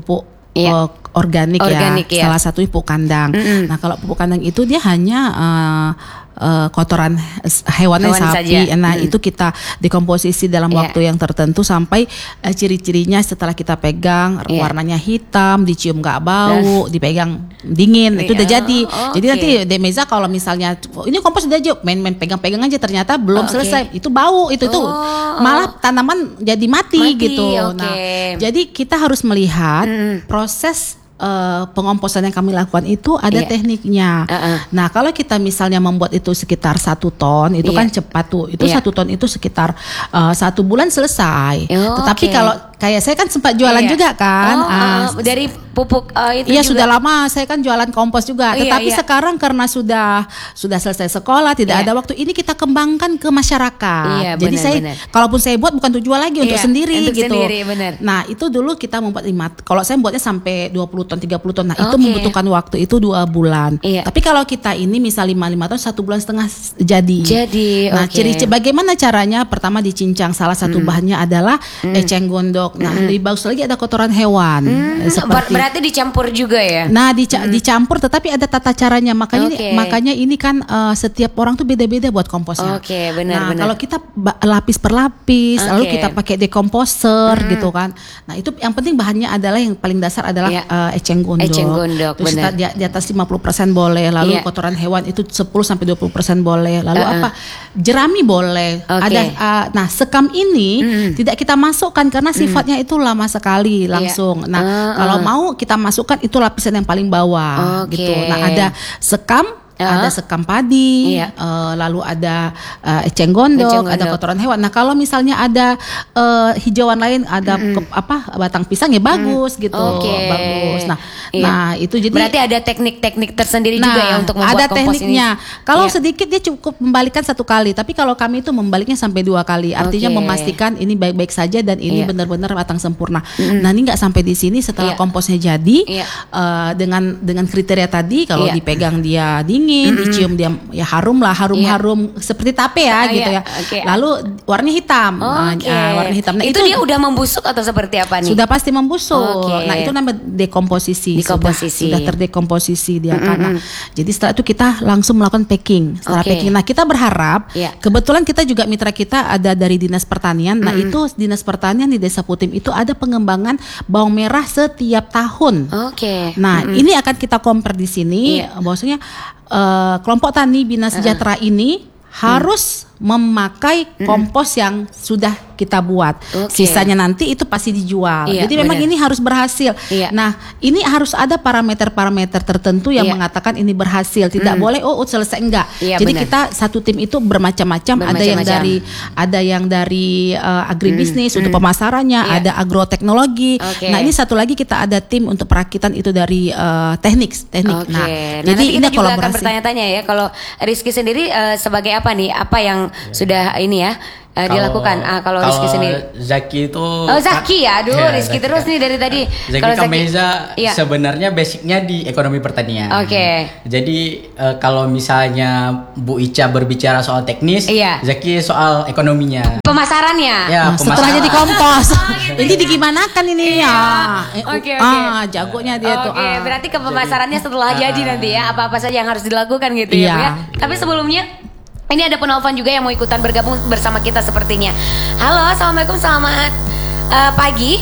B: uh, organik,
A: Organik
B: ya.
A: ya.
B: Salah satunya pupuk kandang.
A: Mm-mm.
B: Nah kalau pupuk kandang itu dia hanya uh, uh, kotoran hewannya
A: Hewan
B: sapi.
A: saja.
B: Nah
A: Mm.
B: itu kita dekomposisi dalam
A: Yeah.
B: waktu yang tertentu sampai uh, ciri-cirinya setelah kita pegang
A: Yeah.
B: warnanya hitam, dicium nggak bau, dipegang dingin, itu udah
A: Oh,
B: jadi. Jadi
A: oke.
B: nanti Demeza kalau misalnya oh, ini kompos udah aja, main-main pegang-pegang aja ternyata belum
A: Oh, oke.
B: selesai, itu bau, itu itu
A: Oh,
B: malah tanaman jadi mati,
A: Mati,
B: gitu.
A: oke.
B: Nah, jadi kita harus melihat
A: Mm.
B: proses uh, pengomposan yang kami lakukan itu ada
A: Iya.
B: tekniknya.
A: Uh-uh.
B: Nah, kalau kita misalnya membuat itu sekitar satu ton, itu
A: Iya.
B: kan cepat tuh. Itu
A: Iya.
B: satu ton itu sekitar uh, satu bulan selesai.
A: Oh,
B: Tetapi
A: oke.
B: kalau kayak saya kan sempat jualan
A: Iya.
B: juga kan.
A: Oh,
B: Ah,
A: uh, dari pupuk uh, itu
B: Iya
A: juga.
B: sudah lama saya kan jualan kompos juga.
A: Oh, iya,
B: Tetapi
A: iya.
B: sekarang karena sudah sudah selesai sekolah, tidak
A: Iya.
B: ada waktu, ini kita kembangkan ke masyarakat.
A: Iya,
B: Jadi
A: benar,
B: saya
A: benar.
B: kalaupun saya buat bukan untuk jual lagi, untuk
A: Iya,
B: sendiri
A: untuk
B: gitu.
A: sendiri, benar.
B: Nah, itu dulu kita membuat lima. Kalau saya membuatnya sampai dua puluh ton, tiga puluh ton. Nah, itu
A: Oke.
B: membutuhkan waktu itu dua bulan.
A: Iya.
B: Tapi kalau kita ini misal lima lima ton, satu bulan setengah s- jadi.
A: Jadi,
B: Nah,
A: oke.
B: ciri bagaimana caranya? Pertama dicincang. Salah satu bahannya adalah eceng gondok. Nah, lebih bagus lagi ada kotoran hewan.
A: Hmm,
B: Eh,
A: ber- berarti dicampur juga ya.
B: Nah, dica- dicampur tetapi ada tata caranya. Makanya
A: Oke.
B: ini, makanya ini kan uh, setiap orang tuh beda-beda buat komposnya.
A: Oke, benar,
B: Nah,
A: benar.
B: kalau kita ba- lapis per lapis, lalu
A: Oke.
B: kita pakai dekomposer gitu kan. Nah, itu yang penting bahannya adalah yang paling dasar adalah
A: Iya.
B: uh, eceng gondok.
A: Eceng gondok,
B: Terus
A: benar.
B: di, di atas lima puluh persen boleh, lalu
A: Iya.
B: kotoran hewan itu sepuluh sampai dua puluh persen boleh. Lalu
A: Uh-uh.
B: apa? Jerami boleh.
A: Oke.
B: Ada uh, nah, sekam ini tidak kita masukkan karena sifatnya itu lama sekali langsung. Nah,
A: Uh-uh.
B: kalau mau kita masukkan itu lapisan yang paling bawah
A: Oke.
B: gitu. Nah, ada sekam,
A: Uh.
B: ada sekam padi,
A: Iya.
B: eh, lalu ada eh, eceng gondok,
A: Eceng
B: ada
A: gondok.
B: kotoran hewan. Nah, kalau misalnya ada eh, hijauan lain, ada ke- apa batang pisang ya bagus gitu,
A: Oke.
B: bagus. Nah,
A: Iya.
B: nah itu jadi
A: Berarti ada teknik-teknik tersendiri
B: Nah,
A: juga ya untuk membuat
B: ada
A: kompos
B: tekniknya.
A: ini.
B: Kalau
A: Iya.
B: sedikit dia cukup membalikkan satu kali, tapi kalau kami itu membaliknya sampai dua kali. Artinya
A: Oke.
B: memastikan ini baik-baik saja dan ini
A: Iya.
B: benar-benar matang sempurna. Nah, ini nggak sampai di sini setelah
A: Iya.
B: komposnya jadi
A: Iya.
B: eh, dengan dengan kriteria tadi, kalau
A: Iya.
B: dipegang dia dingin, dicium dia ya harum lah, harum-harum seperti tape ya
A: Ah,
B: gitu
A: iya.
B: ya.
A: Oke.
B: Lalu warnanya hitam. Nah,
A: Oke.
B: ah, warna hitam. Nah,
A: itu, dia udah membusuk atau seperti apa nih?
B: sudah pasti membusuk.
A: Oke.
B: Nah, itu namanya dekomposisi.
A: Dekomposisi.
B: Sudah, sudah terdekomposisi dia karena. Jadi setelah itu kita langsung melakukan packing. Setelah
A: Oke.
B: packing, nah kita berharap
A: Iya.
B: kebetulan kita juga mitra kita ada dari Dinas Pertanian. Nah, itu Dinas Pertanian di Desa Putim itu ada pengembangan bawang merah setiap tahun.
A: Oke.
B: Nah, ini akan kita compare di sini.
A: Iya.
B: Bahwasanya eh, kelompok tani Bina Sejahtera ini harus memakai kompos yang sudah kita buat.
A: Oke.
B: Sisanya nanti itu pasti dijual.
A: Iya,
B: Jadi memang
A: benar.
B: ini harus berhasil.
A: Iya.
B: Nah, ini harus ada parameter-parameter tertentu yang
A: Iya.
B: mengatakan ini berhasil. Tidak boleh oh, oh selesai enggak.
A: Iya,
B: Jadi
A: benar.
B: kita satu tim itu bermacam-macam. Ada yang
A: Bermacam-macam.
B: dari ada yang dari uh, agribisnis untuk pemasarannya,
A: Iya.
B: ada agroteknologi.
A: Oke.
B: Nah, ini satu lagi kita ada tim untuk perakitan itu dari uh, teknik, teknik.
A: Oke.
B: Nah,
A: Nah,
B: jadi
A: nanti
B: ini
A: kita juga akan
B: kolaborasi.
A: bertanya-tanya ya kalau Rizky sendiri eh, sebagai apa nih? Apa yang sudah ini ya eh,
C: Kalau-
A: dilakukan? Ah, kalau Rizky sendiri.
C: Zaki itu
A: Oh, Zaki ya. Aduh,
C: Ya,
A: Rizky
C: Zaki.
A: terus nih dari tadi.
C: Zaki
A: Kalau Zaki-
C: Kameza
A: Iya.
C: sebenarnya basicnya di ekonomi pertanian.
A: Oke.
C: Jadi eh, kalau misalnya Bu Ica berbicara soal teknis,
A: Iya.
C: Zaki soal ekonominya.
A: Pemasarannya.
C: Ya,
B: Nah, setelah
C: pemasaran.
B: jadi kompos, ini digimanakan ini ya? Eh,
A: Oke, oke.
B: Ah, jagonya dia tuh.
A: Oke,
B: ah.
A: berarti ke pemasarannya setelah
C: Ah.
A: jadi nanti ya apa-apa saja yang harus dilakukan gitu ya,
B: Iya.
A: Bu ya. Tapi sebelumnya ini ada penelpon juga yang mau ikutan bergabung bersama kita sepertinya. Halo, assalamualaikum, selamat eh, pagi.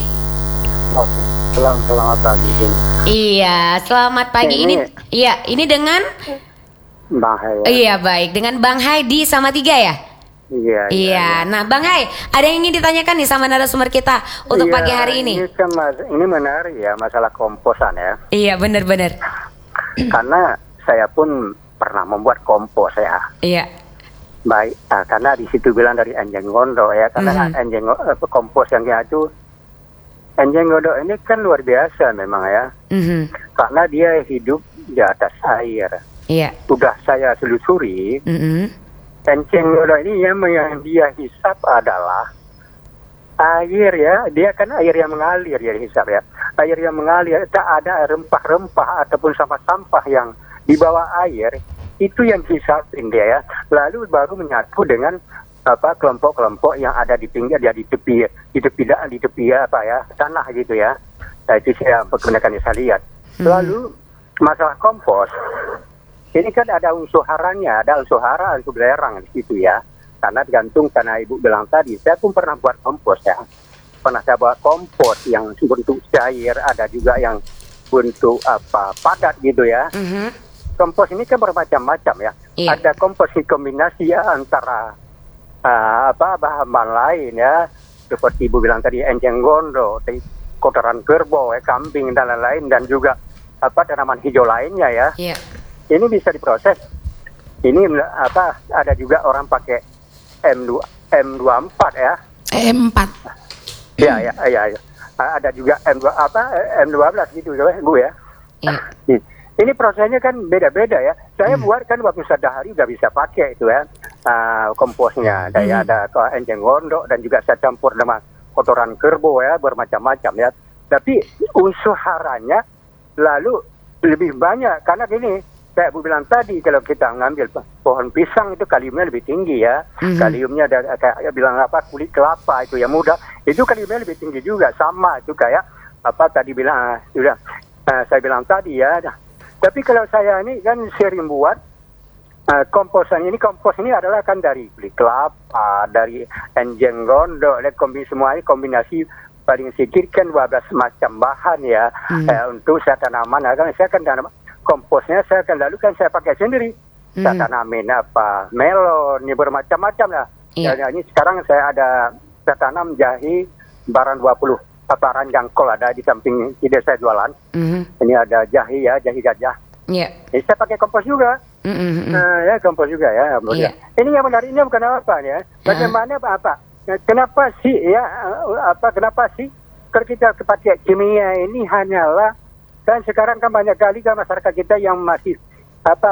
D: Selamat, selamat pagi, Jin.
A: Iya, selamat pagi. Ini,
D: Ini-
A: iya, ini dengan
D: Bang Hai.
A: iya baik dengan Bang Hai di sama tiga ya.
D: Iya,
A: Iya, nah Bang Hai, ada yang ingin ditanyakan nih sama narasumber kita untuk
D: Iya,
A: pagi hari ini.
D: Ini, kan mas- ini menarik ya masalah komposan ya.
A: Iya, benar-benar.
D: Karena saya pun pernah membuat kompos ya.
A: Iya,
D: Baik, ah, karena di situ bilang dari enjeng gondok ya. Karena
A: Mhm.
D: enjeng eh, kompos yang dia itu enjeng gondok ini kan luar biasa memang ya.
A: Mhm.
D: Karena dia hidup di atas air.
A: Iya,
D: Sudah saya selusuri,
A: Mhm.
D: enceng gondok ini yang, yang dia hisap adalah air ya, dia kan air yang mengalir ya hisap ya. Air yang mengalir, tak ada rempah-rempah ataupun sampah-sampah yang di bawah air, itu yang hisapin dia ya. Lalu baru menyatu dengan apa kelompok-kelompok yang ada di pinggir, ya di tepi, di tepi di tepi apa ya tanah gitu ya. Nah, itu saya kebanyakan yang saya lihat. Lalu masalah kompos, ini kan ada unsur haranya, ada unsur hara, unsur belerang di situ ya. Karena tergantung, karena Ibu bilang tadi, saya pun pernah buat kompos ya. Pernah saya buat kompos yang bentuk cair, ada juga yang bentuk apa padat gitu ya.
A: Mhm.
D: Kompos ini kan bermacam-macam ya.
A: Iya.
D: Ada kompos yang kombinasi ya antara uh, apa bahan-bahan lain ya, seperti Ibu bilang tadi enceng gondok, kotoran kerbau, ya, kambing dan lain-lain, dan juga apa tanaman hijau lainnya ya.
A: Iya.
D: Ini bisa diproses. Ini apa ada juga orang pakai M dua M dua puluh empat ya.
B: E empat.
D: Ya ya ya. ya. Ada juga M dua apa M dua belas gitu ya, Bu ya.
A: Iya.
D: Ini prosesnya kan beda-beda ya. Saya hmm. buat kan waktu sehari udah bisa pakai itu ya uh, komposnya. Ada hmm. ada enceng gondok dan juga saya campur dengan kotoran kerbau ya, bermacam-macam ya. Tapi unsur haranya lalu lebih banyak karena gini, kayak Bu bilang tadi, kalau kita ngambil pohon pisang itu kaliumnya lebih tinggi ya. Hmm. Kaliumnya ada kayak bilang apa kulit kelapa itu yang muda, itu kaliumnya lebih tinggi juga, sama itu kayak apa tadi bilang sudah uh, saya bilang tadi ya. Tapi kalau saya ini kan sering buat uh, komposan ini, kompos ini adalah kan dari kulit kelapa, dari enceng gondok, dan kombinasi semua ini kombinasi paling sedikit kan dua belas macam bahan ya. Hmm. Uh, untuk saya tanaman, kan saya kan tanam komposnya saya akan lalu kan saya pakai sendiri. Hmm. Saya tanamin apa melon, ini bermacam-macam lah. Yeah. Dan ini sekarang saya ada saya tanam jahe barang dua puluh. Apa ranjang kol ada di samping ide saya jualan. Mm-hmm. Ini ada jahe ya, jahe gajah. Iya. Yeah. Jadi saya pakai kompos juga. Mm-hmm. Uh, ya kompos juga ya. Yeah. Ini yang menariknya bukan apa ya. Bagaimana uh. apa? Kenapa sih ya apa? Kenapa sih kalau kita pakai kimia ini hanyalah kan sekarang kan banyak kali kan masyarakat kita yang masih apa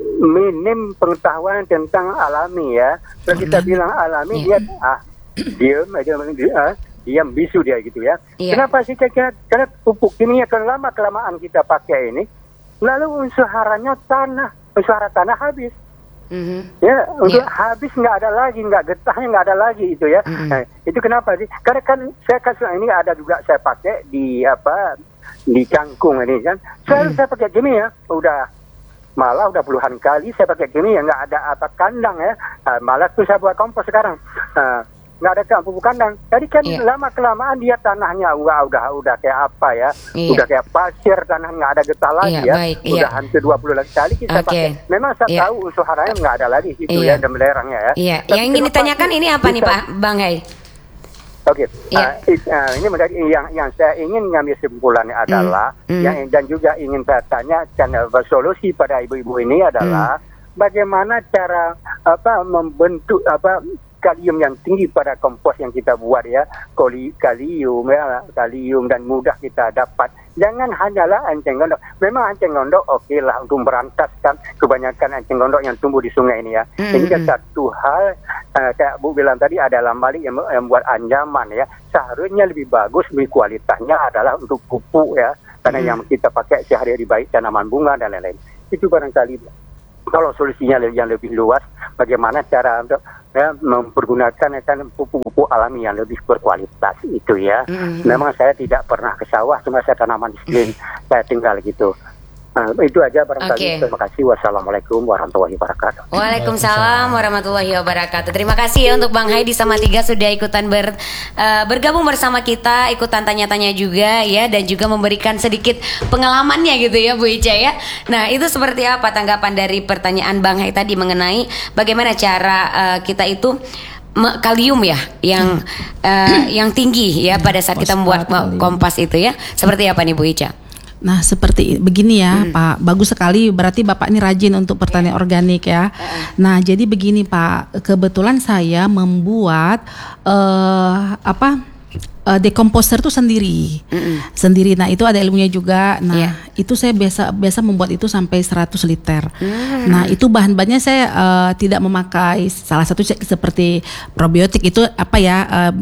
D: minim pengetahuan tentang alami ya. Kalau kita bilang alami yeah. dia ah diam aja dia diam bisu dia gitu ya. Yeah. Kenapa sih karena, karena pupuk kimia kan lama kelamaan kita pakai ini, lalu unsur haranya tanah, unsur hara tanah habis. Mm-hmm. Ya, untuk yeah. habis nggak ada lagi, nggak getahnya nggak ada lagi itu ya. Mm-hmm. Nah, itu kenapa sih? Karena kan saya kasih ini ada juga saya pakai di apa di kangkung ini kan. Saya mm-hmm. saya pakai kimia, udah malah udah puluhan kali saya pakai kimia, nggak ada apa kandang ya. Uh, malah tuh saya buat kompos sekarang. Uh, nggak ada pupuk kandang. Jadi kan yeah. lama kelamaan dia tanahnya udah udah udah kayak apa ya, yeah. udah kayak pasir, tanah nggak ada getah lagi yeah, ya,
A: baik,
D: udah
A: yeah.
D: hampir dua puluh kali kita okay. pakai. Memang saya yeah. tahu unsur haranya nggak ada lagi itu yeah. ya, dan belerangnya ya.
A: Iya. Yeah. Yang ingin ditanyakan ini apa bisa, nih Pak Bang Hai?
D: Oke, okay. yeah. uh, uh, ini menjadi yang yang saya ingin ngambil kesimpulannya adalah mm. yang dan juga ingin saya tanyakan uh, solusi pada ibu-ibu ini adalah mm. bagaimana cara apa membentuk apa kalium yang tinggi pada kompos yang kita buat ya, Kali, kalium ya, kalium dan mudah kita dapat. Jangan hanyalah enceng gondok. Memang enceng gondok oke okay lah untuk merantaskan kebanyakan enceng gondok yang tumbuh di sungai ini ya. Mm-hmm. Ini kan satu hal uh, kayak Bu bilang tadi adalah balik yang, yang buat anjaman ya. Seharusnya lebih bagus, lebih kualitasnya adalah untuk pupuk ya. Karena mm-hmm. yang kita pakai sehari-hari baik tanaman bunga dan lain-lain. Itu barangkali kalau solusinya yang lebih luas, bagaimana cara untuk ya, mempergunakan kan pupuk-pupuk alami yang lebih berkualitas itu ya. Mm-hmm. Memang saya tidak pernah ke sawah, cuma saya tanaman di sekeliling saya tinggal gitu. Nah, itu aja barangkali. Okay. Terima kasih. Wassalamualaikum warahmatullahi wabarakatuh.
A: Waalaikumsalam warahmatullahi wabarakatuh. Terima kasih ya untuk Bang Hai di Salatiga sudah ikutan ber, uh, bergabung bersama kita, ikutan tanya-tanya juga ya, dan juga memberikan sedikit pengalamannya gitu ya Bu Ica ya. Nah itu seperti apa tanggapan dari pertanyaan Bang Hai tadi mengenai bagaimana cara uh, kita itu kalium ya yang hmm. uh, yang tinggi ya pada saat kita membuat kompas itu ya. Seperti apa nih Bu Ica?
B: Nah seperti begini ya hmm. Pak, bagus sekali, berarti Bapak ini rajin untuk pertanian yeah. organik ya. Nah jadi begini Pak, kebetulan saya membuat uh, apa uh, dekomposer itu sendiri, mm-mm. sendiri. Nah itu ada ilmunya juga. Nah yeah. itu saya biasa biasa membuat itu sampai seratus liter. Mm. Nah itu bahan-bahannya saya uh, tidak memakai salah satu seperti probiotik itu apa ya. Uh,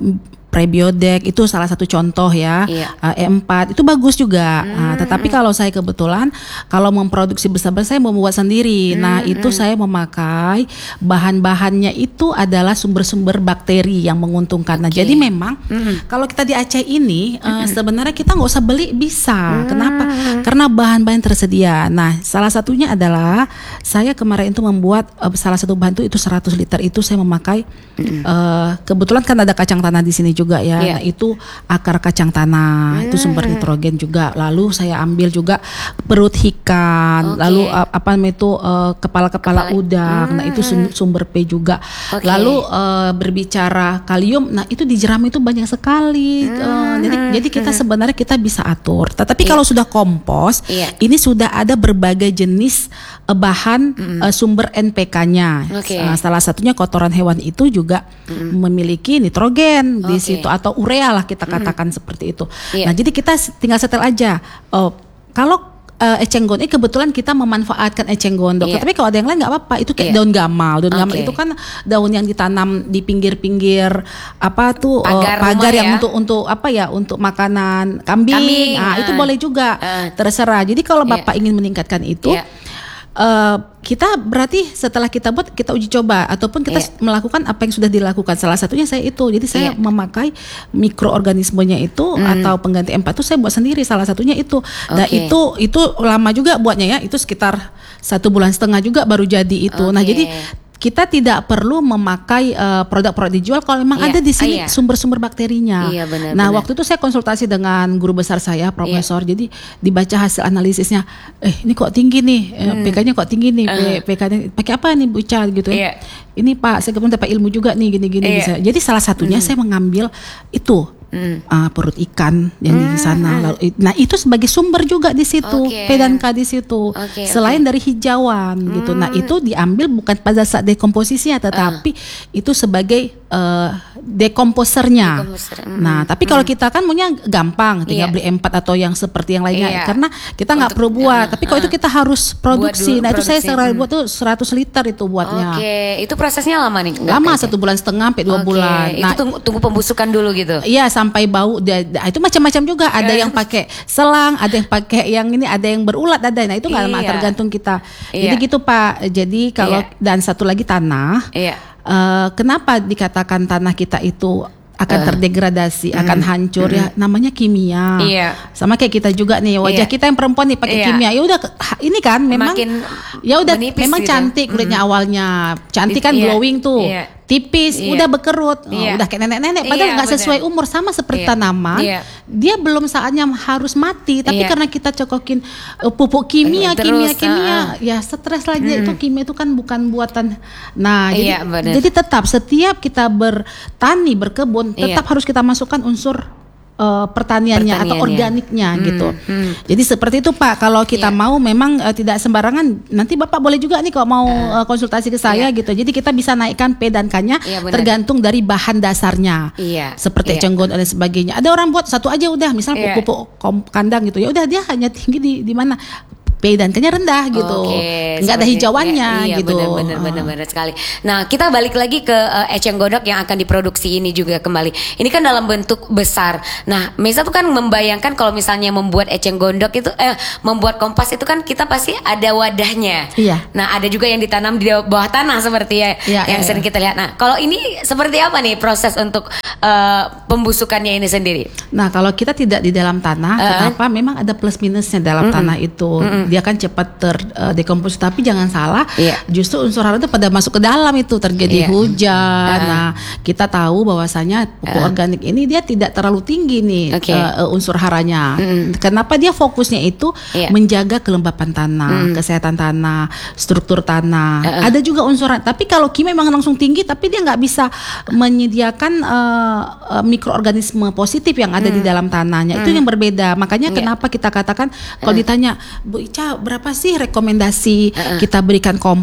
B: Prebiodex itu salah satu contoh ya.
A: Iya.
B: Uh, E empat itu bagus juga. Hmm. Uh, tetapi kalau saya kebetulan kalau memproduksi besar-besar saya membuat sendiri. Hmm. Nah, itu hmm. saya memakai bahan-bahannya itu adalah sumber-sumber bakteri yang menguntungkan. Nah,
A: okay.
B: jadi memang hmm. kalau kita di Aceh ini uh,
A: hmm.
B: sebenarnya kita nggak usah beli bisa.
A: Hmm.
B: Kenapa? Karena bahan-bahan tersedia. Nah, salah satunya adalah saya kemarin itu membuat uh, salah satu bahan itu itu seratus liter itu saya memakai hmm. uh, kebetulan kan ada kacang tanah di sini juga ya. Yeah. Nah, itu akar kacang tanah, hmm. itu sumber nitrogen juga. Lalu saya ambil juga perut ikan, okay. lalu uh, apa namanya itu uh, kepala-kepala Kepala. udang. Hmm. Nah, itu sumber P juga. Okay. Lalu uh, berbicara kalium, nah itu di jeram itu banyak sekali. Hmm. Uh, jadi jadi kita sebenarnya kita bisa atur. Tetapi yeah. kalau sudah kompos, yeah. ini sudah ada berbagai jenis uh, bahan hmm. uh, sumber N P K-nya. Okay. Uh, salah satunya kotoran hewan itu juga hmm. memiliki nitrogen di okay. situ atau urea lah kita katakan mm-hmm. seperti itu. Yeah. Nah, jadi kita tinggal setel aja. Oh, kalau uh, eceng gondok, eh, kebetulan kita memanfaatkan eceng gondok. Yeah. Tapi kalau ada yang lain nggak apa-apa. Itu kayak yeah. daun gamal. Daun okay. gamal itu kan daun yang ditanam di pinggir-pinggir apa tuh pagar, uh, pagar yang ya? untuk untuk apa ya? Untuk makanan kambing. kambing. Nah, uh. itu boleh juga. Uh. Terserah. Jadi kalau Bapak yeah. ingin meningkatkan itu. Yeah. Uh, kita berarti setelah kita buat kita uji coba ataupun kita yeah. melakukan apa yang sudah dilakukan. Salah satunya saya itu. Jadi saya yeah. memakai mikroorganismenya itu mm. atau pengganti empat itu saya buat sendiri. Salah satunya itu. Okay. Nah itu itu lama juga buatnya ya. Itu sekitar satu bulan setengah juga baru jadi itu. Okay. Nah jadi kita tidak perlu memakai uh, produk-produk dijual kalau memang yeah. ada di sini oh, yeah. sumber-sumber bakterinya.
A: Iya, benar,
B: nah
A: benar.
B: Waktu itu saya konsultasi dengan guru besar saya, profesor. Yeah. Jadi dibaca hasil analisisnya, eh ini kok tinggi nih, hmm. P K-nya kok tinggi nih, uh. P K-nya pakai apa nih Bu Ica gitu ya. Yeah. Ini Pak, saya kemudian dapat ilmu juga nih gini-gini. Yeah. Jadi salah satunya hmm. saya mengambil itu. Mm. Uh, perut ikan yang mm. di sana. Lalu, nah itu sebagai sumber juga di situ, okay. P dan K di situ. Okay, Selain okay. dari hijauan mm. gitu. Nah itu diambil bukan pada saat dekomposisinya, tetapi uh. itu sebagai uh, dekomposernya. Dekomposer. Mm. Nah tapi mm. kalau kita kan maunya gampang, tinggal yeah. beli empat atau yang seperti yang lainnya, yeah. karena kita nggak perlu buat. Uh, tapi kalau uh. itu kita harus produksi. Nah produksi. Itu saya mm. buat tuh seratus liter itu buatnya.
A: Oke, okay. Itu prosesnya lama nih?
B: Lama, satu bulan setengah sampai dua okay. bulan.
A: Nah, itu tunggu, tunggu pembusukan dulu gitu?
B: Iya, sampai bau, dia, itu macam-macam juga. Ada yang pakai selang, ada yang pakai yang ini, ada yang berulat, ada. Nah itu nggak lama,
A: iya.
B: tergantung kita.
A: Iya.
B: Jadi gitu Pak. Jadi kalau iya. dan satu lagi tanah.
A: Iya.
B: Uh, kenapa dikatakan tanah kita itu akan uh. terdegradasi, mm. akan hancur mm. ya, namanya kimia.
A: Iya.
B: Sama kayak kita juga nih, wajah iya. kita yang perempuan nih pakai iya. kimia. Ya udah ini kan memang ya udah memang gitu. Cantik kulitnya mm. awalnya. Cantik kan iya. glowing tuh. Iya. Tipis, iya. udah bekerut, oh, iya. udah kayak nenek-nenek. Padahal nggak iya, sesuai umur, sama seperti iya. tanaman. Iya. Dia belum saatnya harus mati, tapi iya. karena kita cokokin uh, pupuk kimia, Terus, kimia, kimia, uh, ya stres lagi. Mm. Itu kimia itu kan bukan buatan. Nah, iya, jadi, jadi tetap setiap kita bertani, berkebun, tetap iya. harus kita masukkan unsur Uh, pertaniannya, pertaniannya atau organiknya hmm, gitu. Hmm. Jadi seperti itu Pak. Kalau kita yeah. mau memang uh, tidak sembarangan. Nanti Bapak boleh juga nih kalau mau uh, konsultasi ke saya yeah. gitu. Jadi kita bisa naikkan P dan K-nya yeah, tergantung dari bahan dasarnya. Yeah. Seperti yeah. eceng gondok dan sebagainya. Ada orang buat satu aja udah, misal yeah. pupuk kandang gitu. Ya udah dia hanya tinggi di di mana. P dan K-nya rendah gitu, okay, nggak ada hijauannya ya, iya, gitu.
A: Benar, benar, benar sekali. Nah kita balik lagi ke uh, eceng gondok yang akan diproduksi ini juga kembali. Ini kan dalam bentuk besar. Nah Meza tuh kan membayangkan kalau misalnya membuat eceng gondok itu, eh, membuat kompas itu kan kita pasti ada wadahnya.
B: Iya.
A: Nah ada juga yang ditanam di bawah tanah seperti ya, iya, yang iya, sering iya. kita lihat. Nah kalau ini seperti apa nih proses untuk uh, pembusukannya ini sendiri?
B: Nah kalau kita tidak di dalam tanah, uh, kenapa? Memang ada plus minusnya dalam mm-mm. tanah itu. Mm-mm. Dia kan cepat terdekomposisi, uh, tapi jangan salah, yeah. justru unsur hara itu pada masuk ke dalam itu terjadi yeah. hujan. Uh. Nah, kita tahu bahwasanya pupuk uh. organik ini dia tidak terlalu tinggi nih okay. uh, unsur haranya. Mm. Kenapa dia fokusnya itu yeah. menjaga kelembapan tanah, mm. kesehatan tanah, struktur tanah. Uh. Ada juga unsur, tapi kalau kimia memang langsung tinggi, tapi dia nggak bisa menyediakan uh, uh, mikroorganisme positif yang ada mm. di dalam tanahnya. Mm. Itu yang berbeda. Makanya yeah. kenapa kita katakan kalau uh. ditanya Bu Ica berapa sih rekomendasi uh-uh. kita berikan kompos?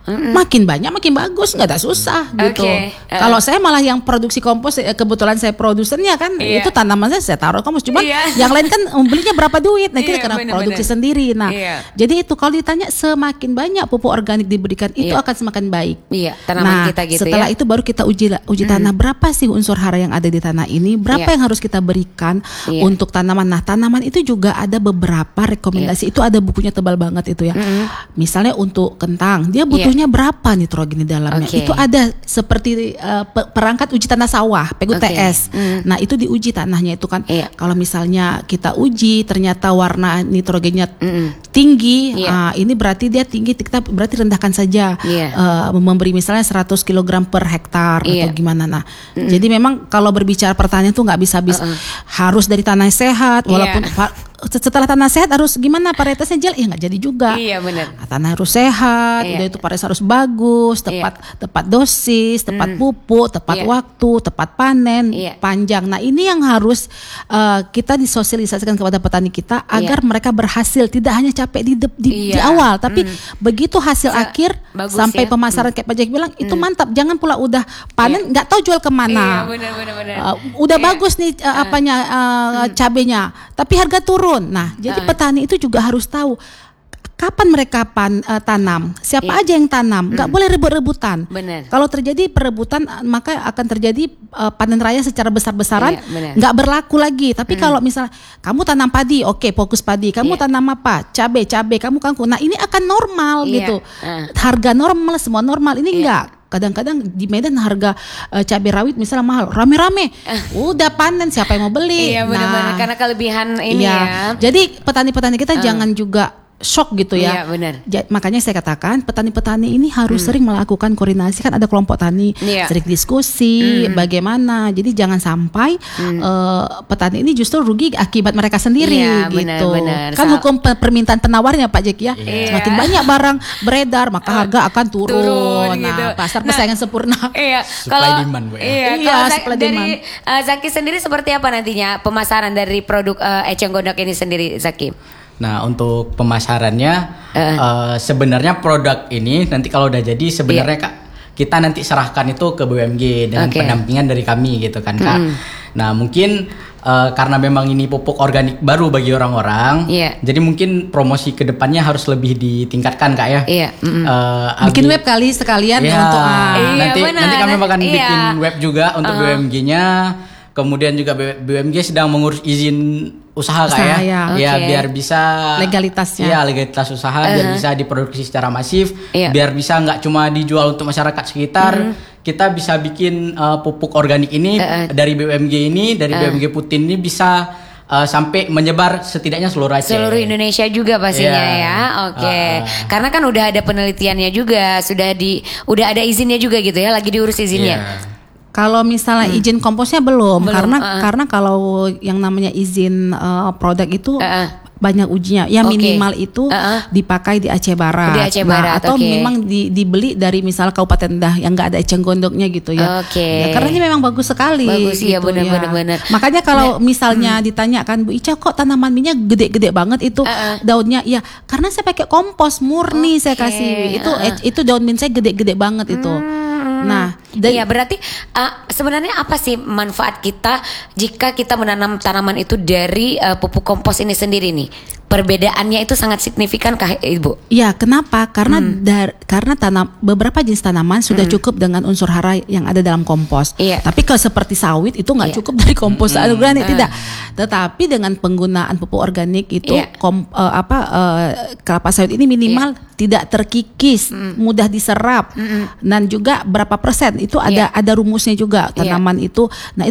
B: Mm-mm. Makin banyak makin bagus, nggak ada susah gitu.
A: Okay. Uh.
B: Kalau saya malah yang produksi kompos, kebetulan saya produsernya kan,
A: yeah.
B: itu tanaman saya, saya taruh kompos. Cuma
A: yeah.
B: yang lain kan belinya berapa duit, nah kita
A: yeah,
B: karena
A: bener,
B: produksi
A: bener.
B: sendiri. Nah,
A: yeah.
B: jadi itu kalau ditanya semakin banyak pupuk organik diberikan, itu
A: yeah.
B: akan semakin baik.
A: Iya, yeah, tanaman
B: nah,
A: kita gitu
B: setelah
A: ya.
B: itu baru kita uji uji tanah, mm. berapa sih unsur hara yang ada di tanah ini, berapa
A: yeah.
B: yang harus kita berikan
A: yeah.
B: untuk tanaman. Nah, tanaman itu juga ada beberapa rekomendasi. Yeah. Itu ada bukunya tebal banget itu ya. Mm-hmm. Misalnya untuk kentang, dia butuhnya yeah. berapa nitrogen di dalamnya? Okay. Itu ada seperti uh, perangkat uji tanah sawah, P U T S. Okay. Mm. Nah, itu diuji tanahnya itu kan. Yeah. Kalau misalnya kita uji ternyata warna nitrogennya mm. tinggi, yeah. uh, ini berarti dia tinggi, kita berarti rendahkan saja. Yeah. Uh, memberi misalnya seratus kilogram per hektar yeah. atau gimana. Nah, mm. jadi memang kalau berbicara pertanian tuh nggak bisa habis. Uh-uh. Harus dari tanah sehat, walaupun yeah. setelah tanah sehat harus gimana varietasnya jelek, ya nggak jadi juga.
A: Iya benar.
B: Tanah harus sehat,
A: iya.
B: udah itu varietas harus bagus, tepat iya. tepat dosis, tepat mm. pupuk, tepat iya. waktu, tepat panen, iya. panjang. Nah ini yang harus uh, kita disosialisasikan kepada petani kita agar iya. mereka berhasil, tidak hanya capek di, di, iya. di awal, tapi mm. begitu hasil Se- akhir bagus, sampai ya? Pemasaran mm. kayak Pak Jack bilang mm. itu mantap. Jangan pula udah panen nggak iya. tahu jual kemana.
A: Iya, benar, benar, benar.
B: Uh, udah iya. bagus nih uh,
A: uh.
B: apanya uh, mm. cabenya, tapi harga turun. Nah, jadi uh. petani itu juga harus tahu kapan mereka pan, uh, tanam, siapa yeah. aja yang tanam, nggak mm. boleh rebut-rebutan.
A: Bener.
B: Kalau terjadi perebutan, maka akan terjadi uh, panen raya secara besar-besaran,
A: yeah,
B: nggak berlaku lagi. Tapi mm. kalau misalnya kamu tanam padi, oke okay, fokus padi, kamu yeah. tanam apa, cabai, cabai, kamu kangkung. Nah ini akan normal yeah. gitu, uh. harga normal, semua normal. Ini yeah. enggak. Kadang-kadang di Medan harga uh, cabai rawit misalnya mahal, rame-rame, uh. udah panen siapa yang mau beli?
A: Iya benar-benar, nah, karena kelebihan ini
B: iya.
A: ya.
B: Jadi petani-petani kita uh. jangan juga shock gitu ya.
A: Iya benar.
B: Ja, makanya saya katakan petani-petani ini harus hmm. sering melakukan koordinasi, kan ada kelompok tani, yeah. sering diskusi hmm. bagaimana. Jadi jangan sampai hmm. uh, petani ini justru rugi akibat mereka sendiri
A: iya,
B: gitu.
A: Benar, benar.
B: Kan so, hukum permintaan penawarnya Pak Jack ya. Yeah. Semakin banyak barang beredar maka harga akan turun. turun nah, gitu. Pasar persaingan nah, sempurna.
A: Iya.
C: Supply demand, Bu.
A: Iya, iya kalau dari uh, Zaki sendiri seperti apa nantinya pemasaran dari produk uh, Eceng Gondok ini sendiri, Zaki?
C: Nah untuk pemasarannya uh. Uh, sebenarnya produk ini nanti kalau udah jadi sebenarnya yeah. Kak, kita nanti serahkan itu ke B U M G dengan okay. pendampingan dari kami gitu kan Kak. Mm. Nah mungkin uh, karena memang ini pupuk organik baru bagi orang-orang, yeah. jadi mungkin promosi kedepannya harus lebih ditingkatkan Kak ya.
A: Yeah. Mm-hmm.
B: Uh, bikin web kali sekalian
C: yeah.
B: untuk uh,
A: iya,
C: nanti
A: benar.
C: nanti kami akan
A: iya.
C: bikin web juga untuk uh-huh. B U M G-nya. Kemudian juga B U M G sedang mengurus izin usaha, usaha Kak ya, ya okay. biar bisa
B: legalitasnya,
C: ya legalitas usaha, uh-huh. biar bisa diproduksi secara masif,
A: yeah.
C: biar bisa nggak cuma dijual untuk masyarakat sekitar, uh-huh. kita bisa bikin uh, pupuk organik ini uh-huh. dari B U M G ini, dari uh-huh. B U M G Putin ini bisa uh, sampai menyebar setidaknya seluruh Aceh.
A: Seluruh Indonesia juga pastinya yeah. ya, oke. Okay. Uh-uh. Karena kan udah ada penelitiannya juga, sudah di, udah ada izinnya juga gitu ya, lagi diurus izinnya. Yeah.
B: Kalau misalnya hmm. izin komposnya belum, belum karena uh. karena kalau yang namanya izin uh, produk itu uh-uh. banyak ujinya. Ya okay. minimal itu uh-uh. dipakai di Aceh Barat,
A: di Aceh Barat
B: nah, atau
A: okay.
B: memang di, dibeli dari misal kabupaten dah yang nggak ada eceng gondoknya gitu ya.
A: Okay.
B: Ya, karena ini memang bagus sekali.
A: Bagus
B: gitu,
A: ya benar-benar.
B: Ya. Makanya kalau
A: nah,
B: misalnya
A: hmm.
B: ditanyakan Bu Ica kok tanaman minyak gede-gede banget itu uh-uh. daunnya, ya karena saya pakai kompos murni okay. saya kasih itu uh-uh. itu daun mint saya gede-gede banget hmm. itu. Nah, dan,
A: iya berarti uh, sebenarnya apa sih manfaat kita jika kita menanam tanaman itu dari uh, pupuk kompos ini sendiri nih? Perbedaannya itu sangat signifikan kah Ibu?
B: Ya, kenapa? Karena
A: hmm.
B: dar, karena tanam beberapa jenis tanaman sudah hmm. cukup dengan unsur hara yang ada dalam kompos.
A: Iya.
B: Tapi kalau seperti sawit itu nggak iya. cukup dari kompos hmm. organik, hmm. tidak. Tetapi dengan penggunaan pupuk organik itu
A: iya.
B: kom, uh, apa uh, kelapa sawit ini minimal iya. tidak terkikis, hmm. mudah diserap, hmm. dan juga berapa persen itu ada
A: iya.
B: ada rumusnya juga tanaman
A: iya.
B: itu. Nah